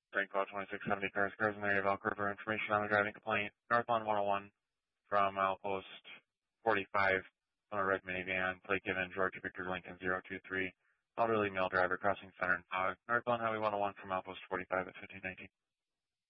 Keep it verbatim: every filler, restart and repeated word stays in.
Frank Call twenty-six seventy Cars, Cars in the area of Elk River. Information on the driving complaint. Northbound one oh one from Outpost forty-five on a red minivan. Plate given Georgia Victor Lincoln zero two three. Elderly male driver crossing center and fog. Northbound Highway one oh one from Outpost forty-five at fifteen nineteen.